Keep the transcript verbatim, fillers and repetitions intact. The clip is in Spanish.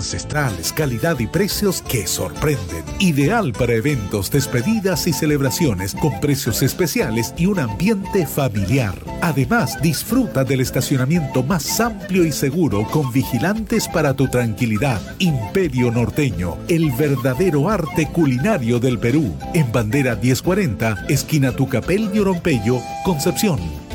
ancestrales, calidad y precios que sorprenden. Ideal para eventos, despedidas y celebraciones con precios especiales y un ambiente familiar. Además, disfruta del estacionamiento más amplio y seguro con vigilantes para tu tranquilidad. Imperio Norteño, el verdadero arte culinario del Perú. En Bandera diez cuarenta, esquina Tucapel y Orompeyo, Concepción.